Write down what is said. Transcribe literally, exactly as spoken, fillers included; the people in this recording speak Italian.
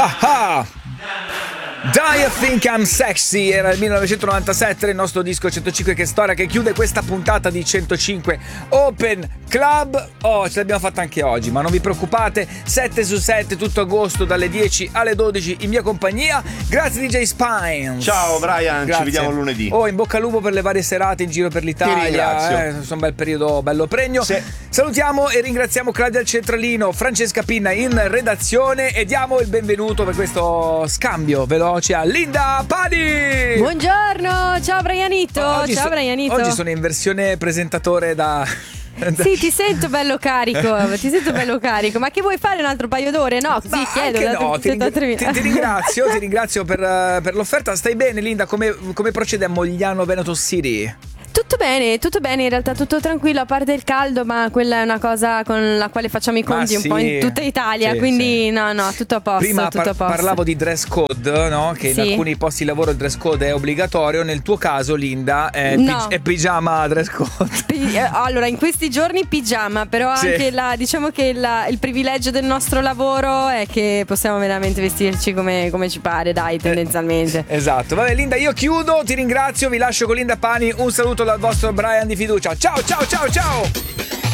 Ha ha! Die I Think I'm Sexy era il millenovecentonovantasette, il nostro disco centocinque che storia, che chiude questa puntata di centocinque Open Club. Oh, ce l'abbiamo fatta anche oggi, ma non vi preoccupate, sette su sette tutto agosto dalle dieci alle dodici in mia compagnia. Grazie D J Spines. Ciao Brian, Grazie. Ci vediamo lunedì. Oh, in bocca al lupo per le varie serate in giro per l'Italia. Ti ringrazio. Eh, insomma, un bel periodo bello pregno. Sì. Salutiamo e ringraziamo Claudia al centralino, Francesca Pinna in redazione e diamo il benvenuto per questo scambio veloce a Linda Pani. Buongiorno, ciao Brianito. Oggi ciao so- Brianito. Oggi sono in versione presentatore da... Sì, ti sento bello carico, ti sento bello carico. Ma che vuoi fare un altro paio d'ore? No, sì, Ma chiedo. anche dato no, che ti, sento ring- tre- ti- ti ringrazio, ti ringrazio per, uh, per l'offerta. Stai bene Linda? Come, come procede a Mogliano Veneto City? Tutto bene, tutto bene, in realtà tutto tranquillo, a parte il caldo, ma quella è una cosa con la quale facciamo i conti Ma un sì. po' in tutta Italia, Sì, quindi sì. no, no, tutto a posto, Prima tutto par- a posto. parlavo di dress code, no? Che Sì. in alcuni posti di lavoro il dress code è obbligatorio. Nel tuo caso, Linda, è, No. pi- è pigiama dress code. Pi- eh, Allora, in questi giorni pigiama, però Sì. anche la, diciamo che la- il privilegio del nostro lavoro è che possiamo veramente vestirci come, come ci pare, dai, tendenzialmente. Esatto. Vabbè, Linda, io chiudo, ti ringrazio, vi lascio con Linda Pani. Un saluto dal vostro Brian di fiducia. Ciao, ciao, ciao, ciao.